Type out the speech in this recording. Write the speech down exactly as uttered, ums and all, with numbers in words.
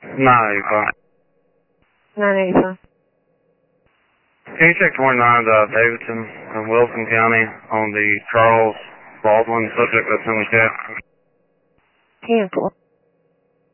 nine eighty-five. nine eighty-five. Can you check twenty-nine to Davidson in Wilson County on the Charles Baldwin subject that's in the chat? Cancel.